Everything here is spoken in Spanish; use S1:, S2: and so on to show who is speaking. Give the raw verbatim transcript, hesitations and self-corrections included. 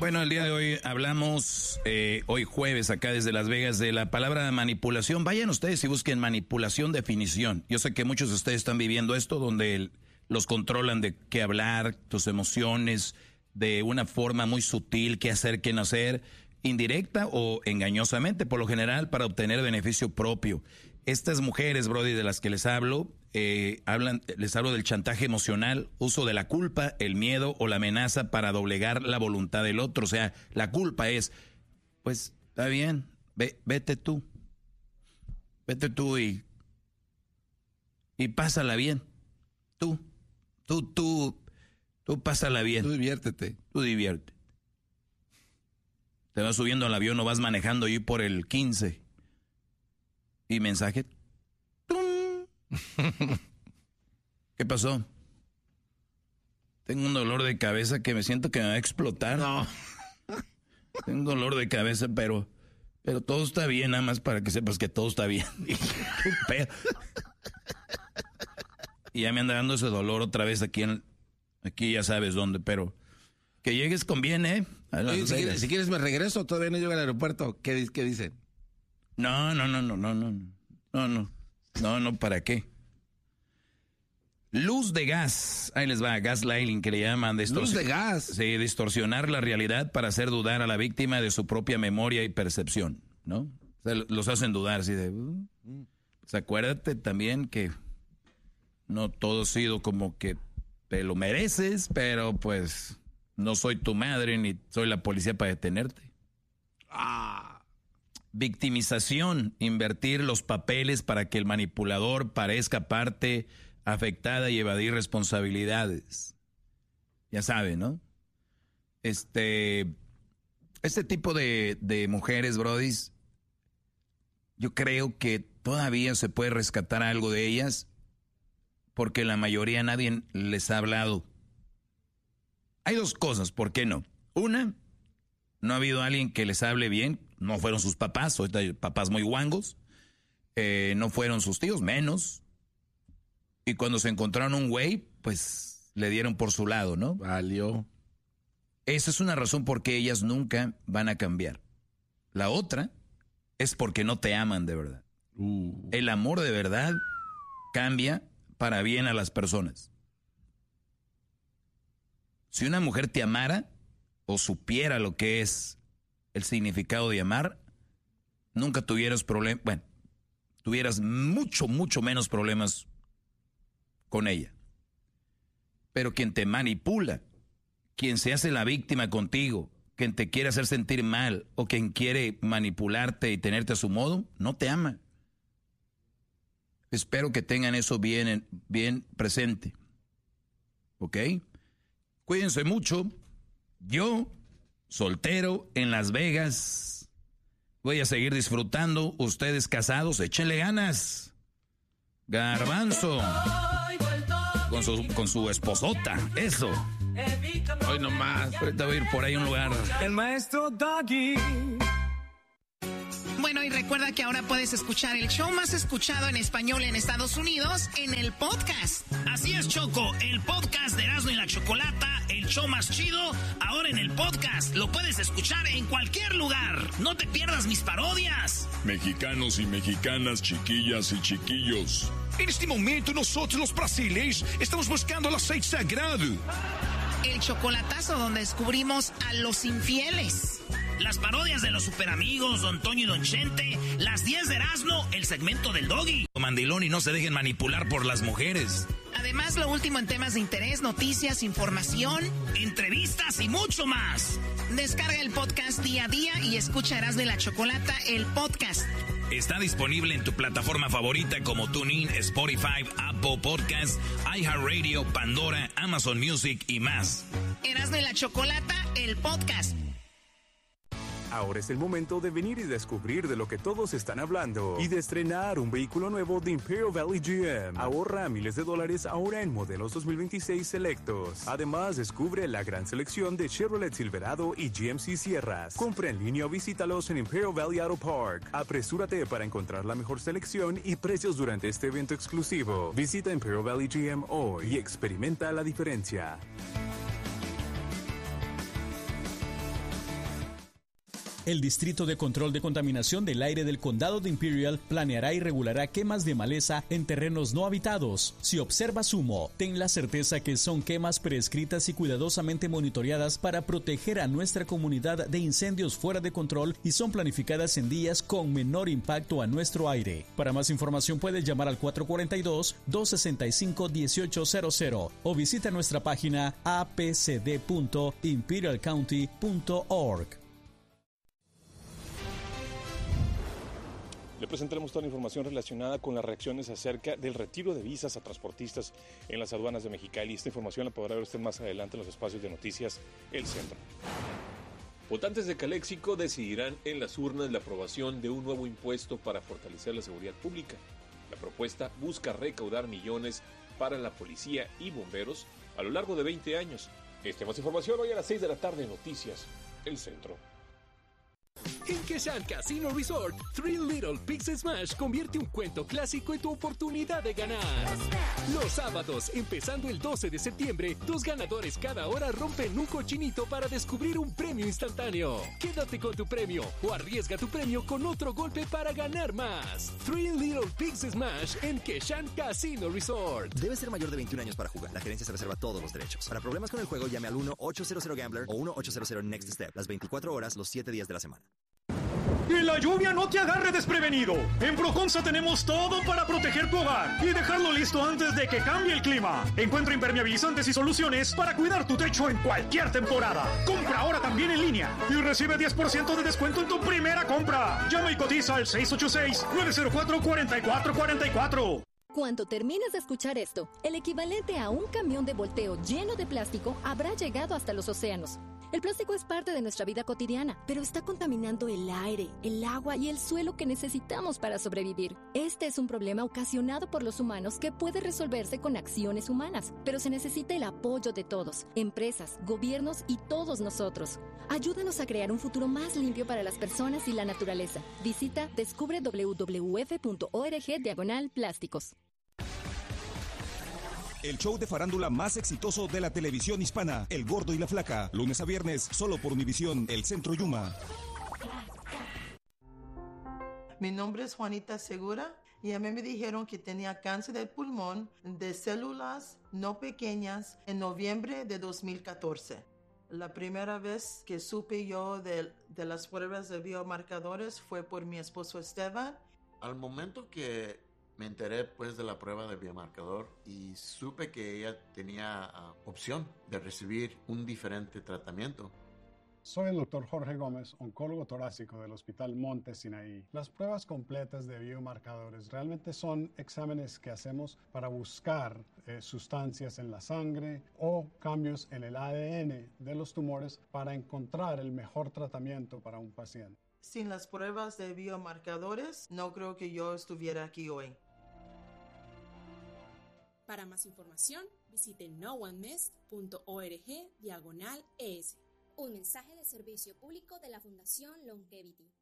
S1: Bueno, el día de hoy hablamos, eh, hoy jueves, acá desde Las Vegas, de la palabra manipulación. Vayan ustedes y busquen manipulación, definición. Yo sé que muchos de ustedes están viviendo esto, donde el, los controlan de qué hablar, tus emociones, de una forma muy sutil, qué hacer, qué no hacer, indirecta o engañosamente, por lo general, para obtener beneficio propio. Estas mujeres, Brody, de las que les hablo, eh, hablan, les hablo del chantaje emocional, uso de la culpa, el miedo o la amenaza para doblegar la voluntad del otro. O sea, la culpa es, pues, está bien, ve, vete tú, vete tú y, y pásala bien. Tú, tú, tú, tú pásala bien.
S2: Tú diviértete.
S1: Tú diviértete. Te vas subiendo al avión o vas manejando y por el quince. Y mensaje. ¡Tum! ¿Qué pasó? Tengo un dolor de cabeza que me siento que me va a explotar.
S2: No.
S1: Tengo un dolor de cabeza, pero, pero todo está bien, nada más para que sepas que todo está bien. Y ya me anda dando ese dolor otra vez aquí en, aquí ya sabes dónde, pero que llegues conviene, ¿eh?
S2: Oye, si, quieres, si quieres me regreso, todavía no llego al aeropuerto. ¿Qué, qué dicen?
S1: No, no, no, no, no, no, no, no, no, no, ¿para qué? Luz de gas, ahí les va, gaslighting que le llaman.
S2: Luz de gas.
S1: Sí, distorsionar la realidad para hacer dudar a la víctima de su propia memoria y percepción, ¿no? O sea, los hacen dudar, así de... Uh, uh. O sea, acuérdate también que no todo ha sido como que te lo mereces, pero pues no soy tu madre ni soy la policía para detenerte.
S2: Ah...
S1: Victimización, invertir los papeles para que el manipulador parezca parte afectada y evadir responsabilidades. Ya saben, ¿no? Este, este tipo de, de mujeres, brodis, yo creo que todavía se puede rescatar algo de ellas porque la mayoría nadie les ha hablado. Hay dos cosas, ¿por qué no? Una, no ha habido alguien que les hable bien. No fueron sus papás, ahorita hay papás muy guangos. Eh, no fueron sus tíos, menos. Y cuando se encontraron un güey, pues le dieron por su lado, ¿no?
S2: Valió.
S1: Esa es una razón por qué ellas nunca van a cambiar. La otra es porque no te aman de verdad.
S2: Uh.
S1: El amor de verdad cambia para bien a las personas. Si una mujer te amara o supiera lo que es el significado de amar, nunca tuvieras problemas, bueno, tuvieras mucho, mucho menos problemas con ella. Pero quien te manipula, quien se hace la víctima contigo, quien te quiere hacer sentir mal o quien quiere manipularte y tenerte a su modo, no te ama. Espero que tengan eso bien, bien presente. ¿Ok? Cuídense mucho. Yo... soltero en Las Vegas. Voy a seguir disfrutando. Ustedes casados, échenle ganas. Garbanzo. Con su, con su esposota. Eso.
S2: Hoy nomás.
S1: Ahorita voy a ir por ahí a un lugar.
S3: El maestro Doggy.
S4: Bueno, y recuerda que ahora puedes escuchar el show más escuchado en español en Estados Unidos en el podcast.
S5: Así es, Choco, el podcast de Erasmo y la Chocolata, el show más chido, ahora en el podcast. Lo puedes escuchar en cualquier lugar. No te pierdas mis parodias.
S6: Mexicanos y mexicanas, chiquillas y chiquillos.
S7: En este momento nosotros los brasileños estamos buscando el aceite sagrado.
S4: El chocolatazo donde descubrimos a los infieles.
S5: Las parodias de los superamigos, Don Toño y Don Chente, las diez de Erasmo, el segmento del Doggy.
S1: Mandilón y no se dejen manipular por las mujeres.
S4: Además, lo último en temas de interés, noticias, información,
S5: entrevistas y mucho más.
S4: Descarga el podcast día a día y escucha Erasmo y la Chocolata, el podcast.
S1: Está disponible en tu plataforma favorita como TuneIn, Spotify, Apple Podcasts, iHeartRadio, Pandora, Amazon Music y más.
S4: Erasmo y la Chocolata, el podcast.
S8: Ahora es el momento de venir y descubrir de lo que todos están hablando y de estrenar un vehículo nuevo de Imperial Valley G M. Ahorra miles de dólares ahora en modelos dos mil veintiséis selectos. Además, descubre la gran selección de Chevrolet Silverado y G M C Sierras. Compra en línea o visítalos en Imperial Valley Auto Park. Apresúrate para encontrar la mejor selección y precios durante este evento exclusivo. Visita Imperial Valley G M hoy y experimenta la diferencia.
S9: El Distrito de Control de Contaminación del Aire del Condado de Imperial planeará y regulará quemas de maleza en terrenos no habitados. Si observas humo, ten la certeza que son quemas prescritas y cuidadosamente monitoreadas para proteger a nuestra comunidad de incendios fuera de control y son planificadas en días con menor impacto a nuestro aire. Para más información puedes llamar al cuatro cuatro dos, dos seis cinco, uno ocho cero cero o visita nuestra página a p c d punto imperial county punto org.
S10: Le presentaremos toda la información relacionada con las reacciones acerca del retiro de visas a transportistas en las aduanas de Mexicali. Esta información la podrá ver usted más adelante en los espacios de noticias El Centro.
S11: Votantes de Caléxico decidirán en las urnas la aprobación de un nuevo impuesto para fortalecer la seguridad pública. La propuesta busca recaudar millones para la policía y bomberos a lo largo de veinte años. Esta más información hoy a las seis de la tarde en Noticias El Centro.
S12: En Keshan Casino Resort, Three Little Pigs Smash convierte un cuento clásico en tu oportunidad de ganar. Los sábados, empezando el doce de septiembre, dos ganadores cada hora rompen un cochinito para descubrir un premio instantáneo. Quédate con tu premio o arriesga tu premio con otro golpe para ganar más. Three Little Pigs Smash en Keshan Casino Resort.
S13: Debe ser mayor de veintiún años para jugar. La gerencia se reserva todos los derechos. Para problemas con el juego, llame al uno ocho cero cero Gambler o uno ocho cero cero Next Step. Las veinticuatro horas, los siete días de la semana.
S3: Que la lluvia no te agarre desprevenido. En Proconsa tenemos todo para proteger tu hogar y dejarlo listo antes de que cambie el clima. Encuentra impermeabilizantes y soluciones para cuidar tu techo en cualquier temporada. Compra ahora también en línea y recibe diez por ciento de descuento en tu primera compra. Llama y cotiza al seis ocho seis, nueve cero cuatro, cuatro cuatro cuatro cuatro.
S14: Cuando termines de escuchar esto, el equivalente a un camión de volteo lleno de plástico habrá llegado hasta los océanos. El plástico es parte de nuestra vida cotidiana, pero está contaminando el aire, el agua y el suelo que necesitamos para sobrevivir. Este es un problema ocasionado por los humanos que puede resolverse con acciones humanas, pero se necesita el apoyo de todos, empresas, gobiernos y todos nosotros. Ayúdanos a crear un futuro más limpio para las personas y la naturaleza. Visita descubre w w f punto org diagonal plásticos.
S15: El show de farándula más exitoso de la televisión hispana, El Gordo y la Flaca, lunes a viernes, solo por Univisión, El Centro Yuma.
S16: Mi nombre es Juanita Segura y a mí me dijeron que tenía cáncer del pulmón de células no pequeñas en noviembre de dos mil catorce. La primera vez que supe yo de, de las pruebas de biomarcadores fue por mi esposo Esteban.
S17: Al momento que me enteré pues de la prueba de biomarcador y supe que ella tenía uh, opción de recibir un diferente tratamiento.
S18: Soy el doctor Jorge Gómez, oncólogo torácico del Hospital Monte Sinaí. Las pruebas completas de biomarcadores realmente son exámenes que hacemos para buscar eh, sustancias en la sangre o cambios en el A D N de los tumores para encontrar el mejor tratamiento para un paciente.
S16: Sin las pruebas de biomarcadores, no creo que yo estuviera aquí hoy.
S19: Para más información, visite no one missed punto org diagonal es.
S20: Un mensaje de servicio público de la Fundación Longevity.